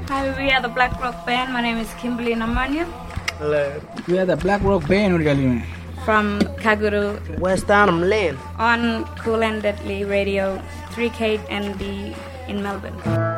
Hi, we are the Black Rock Band. My name is Kimberly Namanya. Hello. We are the Black Rock Band from Kaguru, West Arnhem Lane, on Cool and Deadly Radio, 3KNB in Melbourne.